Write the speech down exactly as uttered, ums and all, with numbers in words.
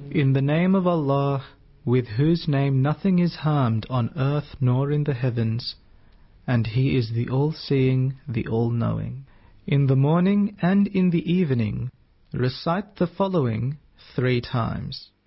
In the name of Allah, with whose name nothing is harmed on earth nor in the heavens, and He is the all-seeing, the all-knowing. In the morning and in the evening, recite the following three times.